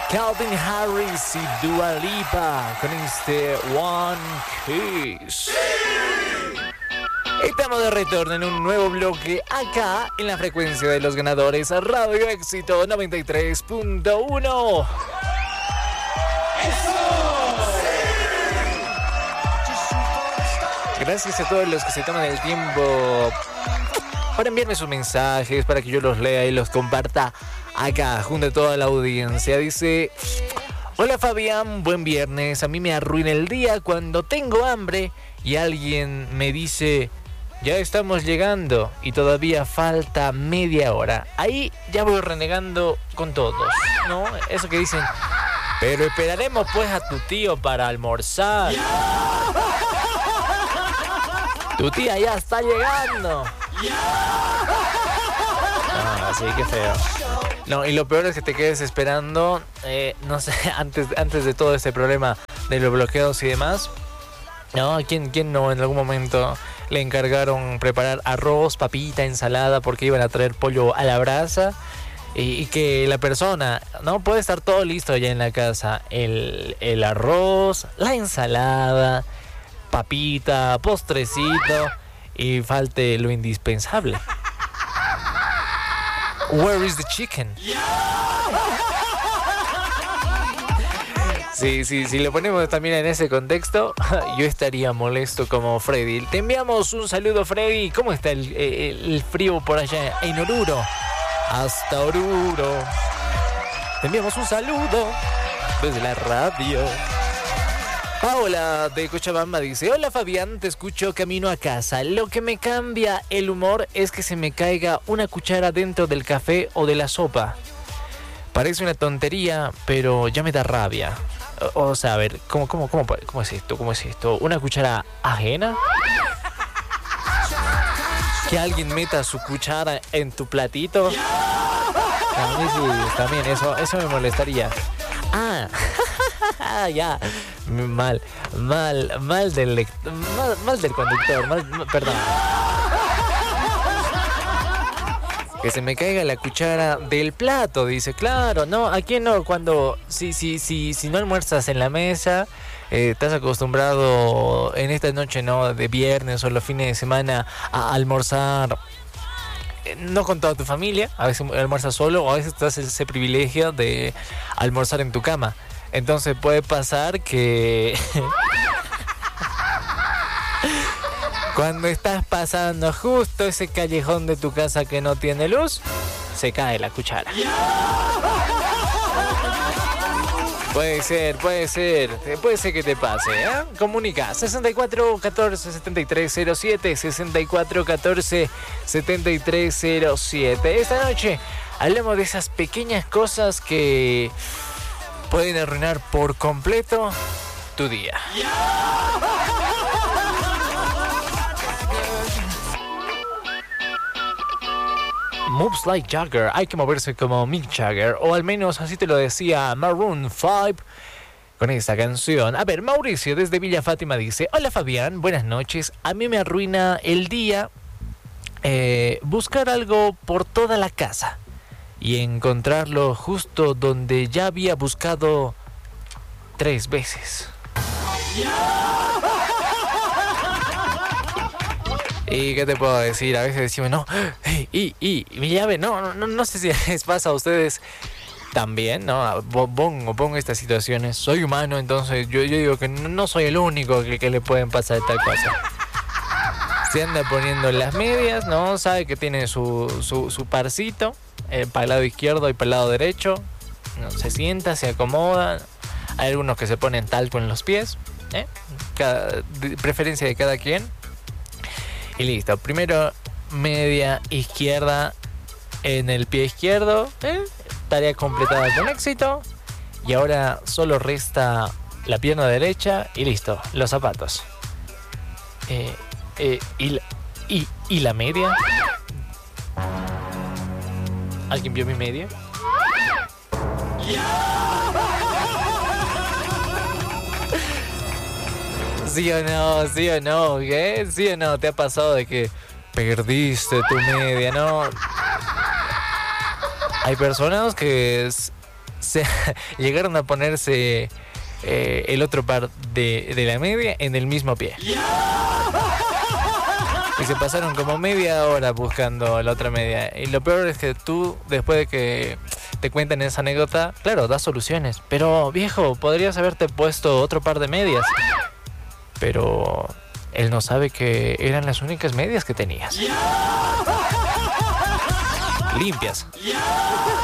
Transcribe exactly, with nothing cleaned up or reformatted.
Calvin Harris y Dua Lipa con este One Kiss. Estamos de retorno en un nuevo bloque acá en la frecuencia de los ganadores Radio Éxito noventa y tres punto uno. Gracias a todos los que se toman el tiempo para enviarme sus mensajes, para que yo los lea y los comparta acá junto a toda la audiencia. Dice: hola Fabián, buen viernes. A mí me arruina el día cuando tengo hambre y alguien me dice: ya estamos llegando y todavía falta media hora. Ahí ya voy renegando con todos, ¿no? Eso que dicen: pero esperaremos pues a tu tío para almorzar. Tu tía ya está llegando. Ah, así que feo. No, y lo peor es que te quedes esperando, eh, no sé, antes, antes de todo este problema de los bloqueos y demás. No, ¿quién, quién no en algún momento le encargaron preparar arroz, papita, ensalada porque iban a traer pollo a la brasa? Y, y que la persona, ¿no? Puede estar todo listo ya en la casa. El, el arroz, la ensalada, papita, postrecito y falte lo indispensable. Where is the chicken? Sí, sí, si lo ponemos también en ese contexto, yo estaría molesto como Freddy. Te enviamos un saludo, Freddy. ¿Cómo está el, el, el frío por allá en Oruro? Hasta Oruro. Te enviamos un saludo desde la radio. Paola de Cochabamba dice: hola Fabián, te escucho camino a casa. Lo que me cambia el humor es que se me caiga una cuchara dentro del café o de la sopa. Parece una tontería, pero ya me da rabia. O, o sea, a ver, ¿cómo, cómo, cómo, cómo es esto? ¿Cómo es esto? ¿Una cuchara ajena? ¿Que alguien meta su cuchara en tu platito? A mí sí, también, eso, eso me molestaría. Ah, ya, mal, mal, mal del, mal, mal del conductor, mal, mal, perdón. Que se me caiga la cuchara del plato, dice, claro, no, aquí no, cuando, si, si, si, si no almuerzas en la mesa, eh, estás acostumbrado en esta noche, ¿no?, de viernes o los fines de semana a almorzar, eh, no con toda tu familia, a veces almuerzas solo o a veces te das ese privilegio de almorzar en tu cama. Entonces puede pasar que cuando estás pasando justo ese callejón de tu casa que no tiene luz, se cae la cuchara. Puede ser, puede ser, puede ser que te pase, ¿eh? Comunica sesenta y cuatro catorce setenta y tres cero siete, sesenta y cuatro catorce setenta y tres cero siete. Esta noche hablamos de esas pequeñas cosas que pueden arruinar por completo tu día. Moves like Jagger, hay que moverse como Mick Jagger, o al menos así te lo decía Maroon cinco con esta canción. A ver, Mauricio desde Villa Fátima dice: hola Fabián, buenas noches. A mí me arruina el día eh, buscar algo por toda la casa y encontrarlo justo donde ya había buscado tres veces. ¿Y qué te puedo decir? A veces decimos, no, y, y, y mi llave, no, no, no sé si les pasa a ustedes también, ¿no? Pongo, pongo estas situaciones, soy humano, entonces yo, yo digo que no soy el único que, que le pueden pasar tal cosa. Se anda poniendo las medias, ¿no? Sabe que tiene su, su, su parcito, eh, para el lado izquierdo y para el lado derecho, ¿no? Se sienta, se acomoda. Hay algunos que se ponen talco en los pies, ¿eh? Cada, de preferencia de cada quien. Y listo, primero media izquierda en el pie izquierdo, ¿eh? Tarea completada con éxito. Y ahora solo resta la pierna derecha y listo, los zapatos. Eh, eh, y, la, y, y la media. ¿Alguien vio mi media? ¿Sí o no? ¿Sí o no? ¿Qué? ¿Sí o no? ¿Te ha pasado de que perdiste tu media, no? Hay personas que es, se llegaron a ponerse eh, el otro par de, de la media en el mismo pie. Y se pasaron como media hora buscando la otra media. Y lo peor es que tú, después de que te cuenten esa anécdota, claro, das soluciones. Pero, viejo, podrías haberte puesto otro par de medias. Pero él no sabe que eran las únicas medias que tenías. Limpias.